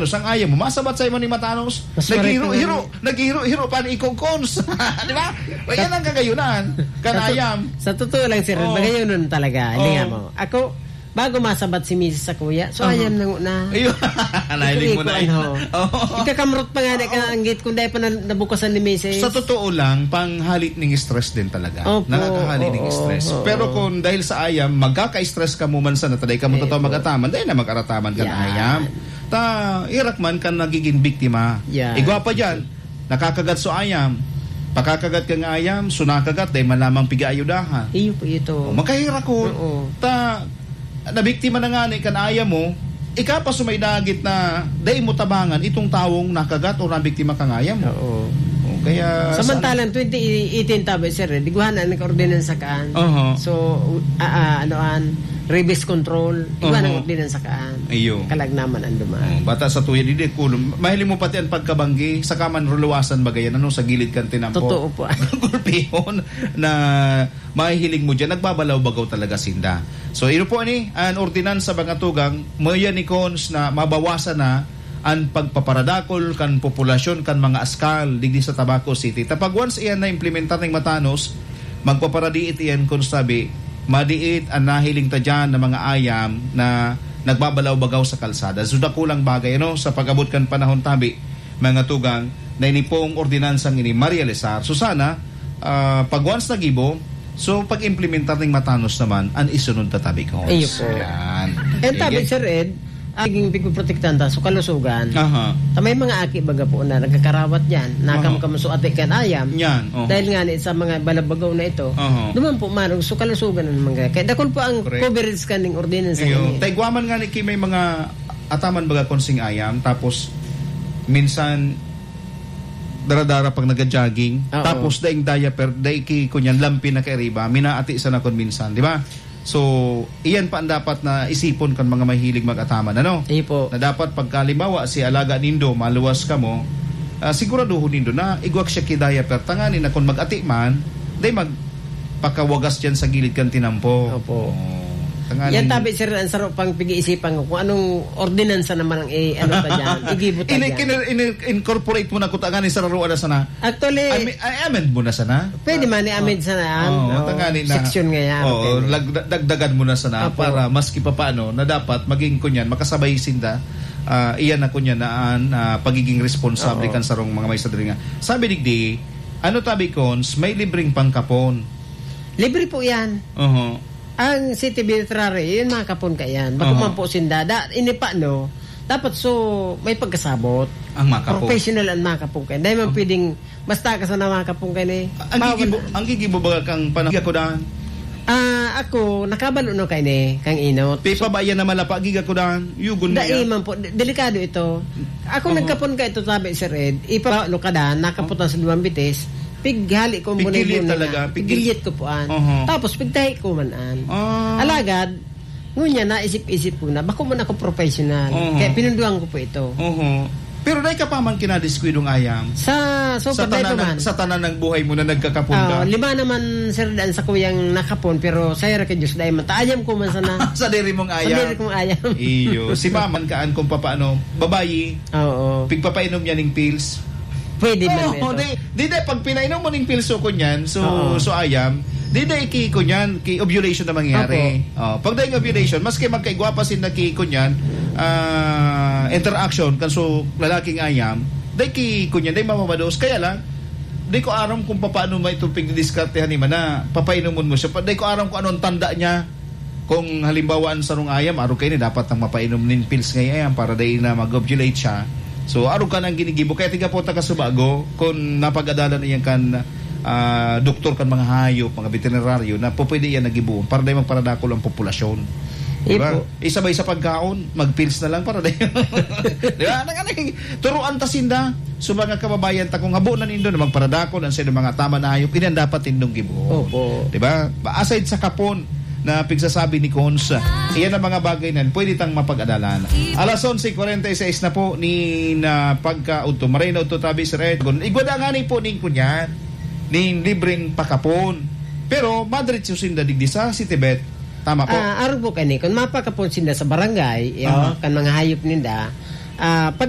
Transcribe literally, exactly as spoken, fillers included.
ano sang ayaw mo masabat sa imo ni Matanos naghiro-hiro naghiro-hiro pa ni ikongkons di ba yan ang kagayunan kanayam sa, sa totoo lang sir oh. Bagayon nun talaga oh. Linga mo ako bago masabat si Missus sa kuya so uh-huh. Ayam na na ayun nahiling mo na ano oh. Ikakamrot pa nga na ka ang gate kung dahil pa na, nabukasan ni Missus sa totoo lang panghalit ng stress din talaga oh, nakakahalit ng oh, stress oh, oh, pero kung dahil sa ayam magkaka-stress ka mo man sa nataday ka mo eh, totoo mag-ataman dahil na mag-arataman ka na ayam ta irak man ka nagiging biktima yeah. Igwa pa dyan nakakagat so ayam pakakagat ka nga ayam sunakagat dahil malamang piga-ayudahan iyo po ito o, magkahira ko oh. Ta nabiktima na nga ni kanaya mo ika pa sumay dagit na dahil mo tabangan itong tawong nakagat o nabiktima kangaya mo oo o, kaya samantalang twenty eighteen tabi sir diguhan na nag-ordinance kaan uh-huh. So uh, uh, anoan rabies control iguhan uh-huh. Ang ordinance kaan iyo kalagnaman ang dumaan uh, bata sa tuya didi kulo mahiling mo pati ang pagkabanggi sa kaman ruluwasan bagayan ano sa gilid kan tinampo totoo po gulpihon na mahihiling mo dyan nagbabalaw-bagaw talaga sinda so ino po ani ang ordinansa mga tugang moya ni Cons na mabawasan na ang pagpaparadakol kan populasyon kan mga askal digdi sa Tabaco City tapag once iyan na implementar ng Matanos magpaparadiit iyan Cons sabi madiit ang nahiling ta dyan na mga ayam na nagbabalaw-bagaw sa kalsada so dakulang bagay no sa pag-abot kan panahon tabi mga tugang na inipong ordinansang ini Maria Lesar so sana uh, pag once nagibo so pag-implementar ng Matanos naman ang isunod na tabi ko. Ayun po. Yan. And tabi sir Ed, aging pigprotektan ta so kalusugan. Aha. Tamay mga aki baga po na nagkakarawat diyan, nakam kam so ate kan ayam. Yan. Uh-huh. Dahil nga ni sa mga balabagaw na ito. Uh-huh. Duman po man so kalusugan ng mga kay dakon po ang correct. Coverage kaning ordinance ni. Taygwaman nga ni may mga ataman baga konsing ayam tapos minsan dara-dara pag naga-jogging uh-oh. Tapos daing diaper daing ki kunyan lampi na kay riba minaati sa nakon minsan di ba so iyan pa ang dapat na isipon kan mga mahilig mag-ataman ano Ipo. Na dapat pagkalimawa si alaga nindo maluwas ka mo uh, siguraduhon nindo na igwak siya ki diaper tangani na kung mag-ati man day mag pakawagas diyan sa gilid kan tinampo opo oh. Yan tabi sir ang sarap pang pag-iisipan ko kung anong ordinansa naman ang eh, ano ta diyan igibot ta diyan incorporate mo na kutangani sa raruan sana actually I, I amend mo na sana pwede man i-amend sana oh, oh, na section nga yan oh, okay. Dagdagan mo na sana Apo. Para maski pa paano na dapat maging kunyan makasabay sinda uh, iyan na kunyan na uh, pagiging responsable kan sarong mga maestro nga sabi digdi ano tabi Cons may libreng pangkapon libre po yan uh-huh. Ang City Arbitrary, yun mga kapon ka yan. Bago uh-huh. Man po sindada, inipa no, dapat so may pagkasabot. Ang mga kapon. Professional ang mga kapon ka. Dahil man uh-huh. Pwedeng, basta ka sa mga kapon ka ni. Ang gigibo, ang gigibo ba kang panahon ko daan? Ah, uh, ako, nakabalo no kay ni, kang inot. Pipa ba yan na malapa, giga ko daan? Yugon ba yan? Daiman po, delikado ito. Ako uh-huh. Nagkapon ka ito sabi, Sir Ed, ipabalo ka daan, nakaputan uh-huh. Sa lumang bitis, pighali ko muna yun talaga pigilit ko po an uh-huh. Tapos pigtahi ko man an uh-huh. Alagad ngunya na isip-isip ko na bako man ako professional uh-huh. Kaya pinunduan ko po ito uh-huh. Pero dahil ka pa man kinadiskwidong ayam sa so sa tanan, sa tanan ng buhay mo na nagkakapon ka uh, lima naman sir dan sa kuyang nakapon pero sayra kay Diyos dahil mataayam ko man sana sa diri mong ayam sa diri kong ayam iyo si maman kaan kung papaano babayi oo pigpapainom niya ng pills pwede man oh, di, di di pag pinainom mo ning pilso ko niyan so uh-huh. So ayam di di ki ko niyan ki ovulation na mangyari oh pag daing ovulation maski magkaigwapa sin na ki ko niyan uh, interaction kan so lalaking ayam di ki ko niyan di mamamados kaya lang di ko aram kung paano may ito pigdiskartehan ni mana papainomon mo siya di ko aram kung anong tanda niya kung halimbawa sa rong ayam aro kay ni dapat nang mapainom nin pills ngay ayam para dai na mag-ovulate siya. So aro ka nang ginigibo kaya tiga po ta kasubago kung napag-adalan iyan kan uh, doktor kan mga hayop, mga veterinaryo na po pwede yan nagibo para dai magparadakol ang populasyon. Diba? Isabay sa pagkaon, mag-pills na lang para dai. Diba? Nang turuan ta sinda so mga kababayan ta kung habulan indo na magparadakol ang sino mga tama na hayop inan dapat tindong gibo. Opo. Diba? Aside sa kapon na pigsasabi ni Cons, iyan ang mga bagay na pwede tang mapag-adalan. Alas onse forty-six na po ni na pagka-udto. Maray na udto tabi sa red. Igwada nga ni po ning kunyan, ning libreng pakapon. Pero, madrid susinda digdi sa si Tibet. Tama po. Uh, aro po kani, kung mapakapon sinda sa barangay, uh-huh. Yo, kan mga hayop ninda, uh, pag